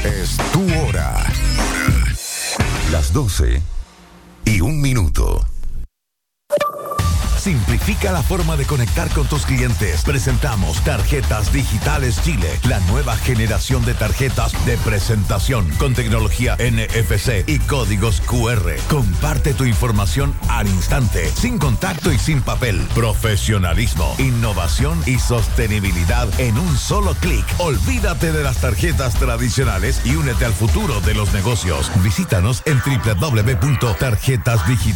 Es tu hora. Las 12:01. Simplifica la forma de conectar con tus clientes. Presentamos Tarjetas Digitales Chile, la nueva generación de tarjetas de presentación con tecnología NFC y códigos QR. Comparte tu información al instante, sin contacto y sin papel. Profesionalismo, innovación y sostenibilidad en un solo clic. Olvídate de las tarjetas tradicionales y únete al futuro de los negocios. Visítanos en www.tarjetasdigitales.cl.